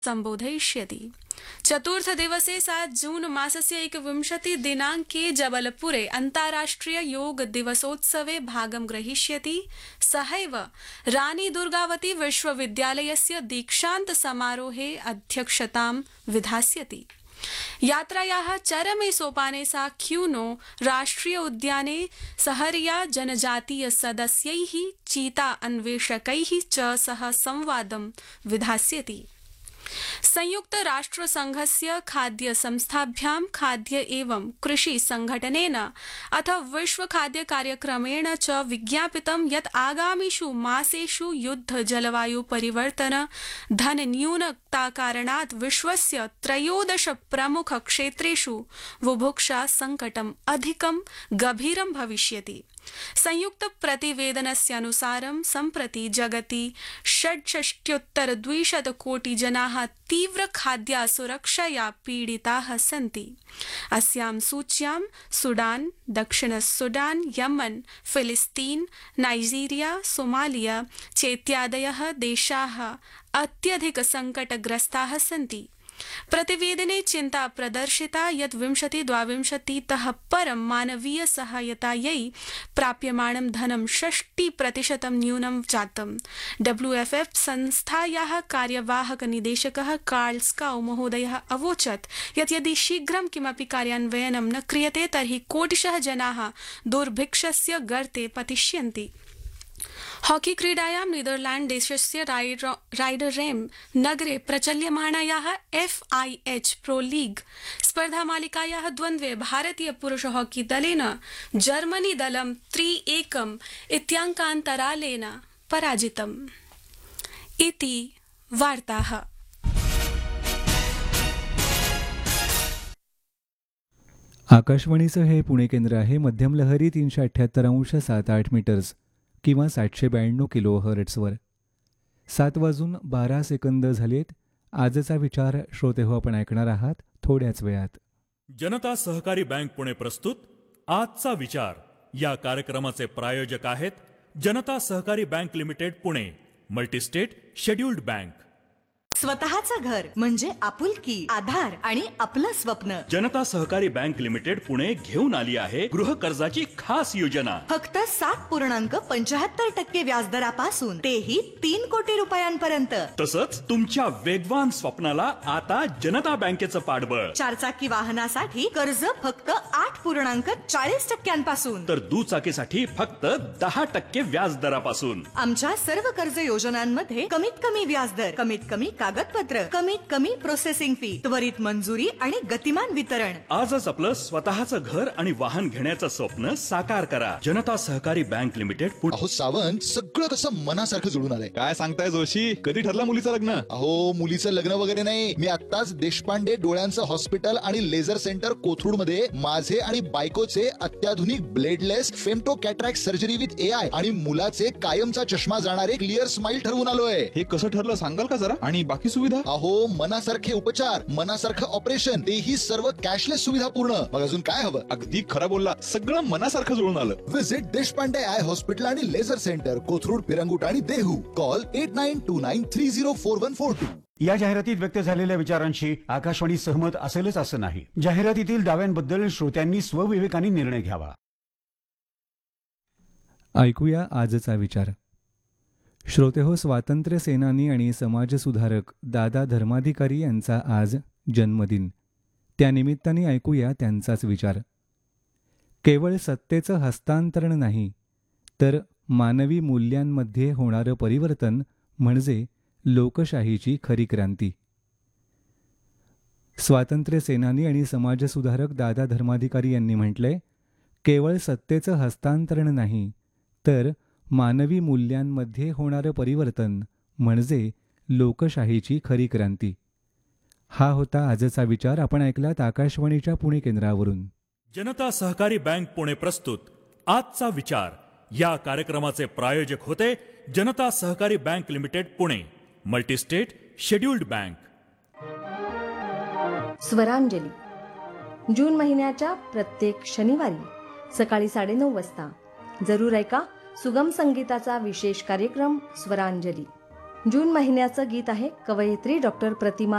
संबोधयिष्यति। चतुर्थदिवसे सा जून मासस्य 21 दिनाङ्के जबलपुरे अन्ताराष्ट्रिय योग दिवसोत्सवे भागं ग्रहीष्यति। सहैव रानी दुर्गावती विश्वविद्यालयस्य दीक्षान्त समारोहे अध्यक्षतां विधास्यति। यात्रायाः चरमे सोपाने सा क्यूनो राष्ट्रिय उद्याने सहरिया जनजातीय सदस्यैः चीता अन्वेषकैः च सह संवादं विधास्यति। संयुक्त राष्ट्र संघस्य खाद्य संस्थाभ्यां खाद्य एवं कृषि संघटनेन अथ विश्व खाद्य कार्यक्रमेण च विज्ञापितं यत् आगामिषु मासेषु युद्ध जलवायु परिवर्तन धन न्यूनता कारणात् विश्वस्य 13 प्रमुख क्षेत्रेषु बुभुक्षा संकटम् अधिकं गभीरं भविष्यति। संयुक्त प्रतिवेदनस्य अनुसारं सम्प्रति जगति 66,200 कोटि जनाः तीव्र खाद्यासुरक्षया पीडिताः सन्ति। अस्यां सूच्यां सुडान, दक्षिण सुडान, यमन, फिलिस्तीन, नाइजीरिया, सोमालिया चेत्यादयः देशाः अत्यधिक संकटग्रस्ताः सन्ति। प्रतिवेदने चिन्ता प्रदर्शिता यत् 2022तः परं मानवीय सहायतायै प्राप्यमाणं धनं 60% न्यूनं जातम्। WFF संस्थायाः कार्यवाहक निदेशकः कार्ल स्काउ महोदयः अवोचत् यत् यदि शीघ्रं किमपि कार्यान्वयनं न क्रियते तर्हि कोटिशः जनाः दुर्भिक्षस्य गर्ते पतिष्यन्ति। हॉकी क्रीडायां नीदरलैंड देशस्य राइडरेम नगरे प्रचल्यमाणायाः FIH प्रो लीग स्पर्धामालिकायाः द्वन्द्वे भारतीय पुरुष हॉकी दलेन जर्मनी दलं 3-1 इत्याङ्कान्तरालेन पराजितम्। इति वार्ताः। आकाशवाणीचं हे पुणे केंद्र आहे. मध्यम लहरी 378.78 मीटर्स किंवा 792 किलोहर्ट्झवर. 7:12 झालेत. आजचा विचार श्रोते हो आपण ऐकणार आहात थोड्याच वेळात. जनता सहकारी बँक पुणे प्रस्तुत आजचा विचार या कार्यक्रमाचे प्रायोजक आहेत जनता सहकारी bank limited Pune, multi-state scheduled bank. स्वतःचं घर म्हणजे आपुलकी, आधार आणि आपलं स्वप्न. जनता सहकारी बँक लिमिटेड पुणे घेऊन आली आहे गृह कर्जाची खास योजना. फक्त 7.75% व्याजदरापासून तेही 3 कोटी रुपयांपर्यंत. तसंच तुमच्या वेगवान स्वप्नाला आता जनता बँकेचं पाठबळ. 4 चाकी वाहनासाठी कर्ज फक्त 8.40% तर दुचाकीसाठी फक्त 10% व्याजदरापासून. आमच्या सर्व कर्ज योजनांमध्ये कमीत कमी व्याजदर, कमीत कमी कागदपत्र, कमीत कमी प्रोसेसिंग फी, त्वरित मंजुरी आणि गतिमान वितरण. आजच आपलं स्वतःचं घर आणि वाहन घेण्याचं स्वप्न साकार करा. जनता सहकारी बँक लिमिटेड पुणे. अहो सावंत, सगळं कसं मनासारखं जुळून आलंय. काय सांगताय जोशी? कधी ठरलं मुलीचं लग्न? अहो मुलीचं लग्न वगैरे नाही, मी आत्ताच देशपांडे डोळ्यांचं हॉस्पिटल आणि लेझर सेंटर कोथरूड मध्ये माझे आणि बायकोचे अत्याधुनिक bladeless femto cataract surgery with AI आणि मुलाचे कायमचा चष्मा जाणारे क्लिअर स्माइल ठरवून आलोय. हे कसं ठरलं सांगाल का जरा? आणि बाकी सुविधा? अहो मनासारखे उपचार, मनासारखं ऑपरेशन, तेही सर्व कॅशलेस सुविधा पूर्ण. मग अजून काय हवं? अगदी खरं बोलला, सगळं मनासारखं जुळून आलं. विजिट देशपांडे आय हॉस्पिटल आणि लेझर सेंटर कोथरूड, पिरंगुट आणि देहू. कॉल 8929304142. या जाहिरातीत व्यक्त झालेल्या विचारांशी आकाशवाणी सहमत असेलच असं नाही. जाहिरातीतील दाव्यांबद्दल श्रोत्यांनी स्वविवेकाने निर्णय घ्यावा. ऐकूया आजचा विचार. श्रोते हो, स्वातंत्र्य सेनानी आणि समाजसुधारक दादा धर्माधिकारी यांचा आज जन्मदिन. त्यानिमित्ताने ऐकूया त्यांचाच विचार. केवळ सत्तेचं हस्तांतरण नाही तर मानवी मूल्यांमध्ये होणारं परिवर्तन म्हणजे लोकशाहीची खरी क्रांती. स्वातंत्र्य सेनानी आणि समाजसुधारक दादा धर्माधिकारी यांनी म्हटलंय, केवळ सत्तेचं हस्तांतरण नाही तर मानवी मूल्यांमध्ये होणारं परिवर्तन म्हणजे लोकशाहीची खरी क्रांती. हा होता आजचा विचार. आपण ऐकलात आकाशवाणीच्या पुणे केंद्रावरून. जनता सहकारी बँक पुणे प्रस्तुत आजचा विचार या कार्यक्रमाचे प्रायोजक होते जनता सहकारी bank limited Pune, multi-state scheduled bank. Swaranjali जून महिन्याच्या प्रत्येक शनिवारी सकाळी 9:30 वाजता जरूर ऐका सुगम संगीताचा विशेष कार्यक्रम स्वरांजली. जून महिन्याचं गीत आहे कवयित्री डॉक्टर प्रतिमा